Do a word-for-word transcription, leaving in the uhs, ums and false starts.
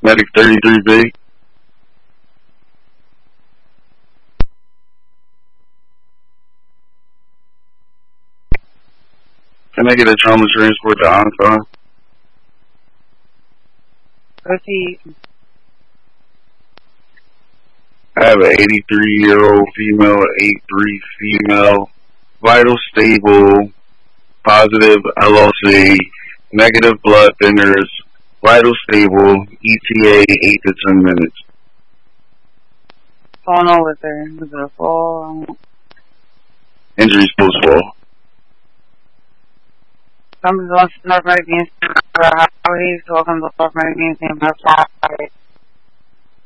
Medic thirty-three B. Can I get a trauma transport to Encore? Proceed. I have an eighty-three-year-old female, eighty-three female, vital stable, positive L L C, negative blood thinners, vital stable, E T A eight to ten minutes. What's going on with her? Was it a fall? Injuries post-fall. Somebody's on North American. How are you talking about North American?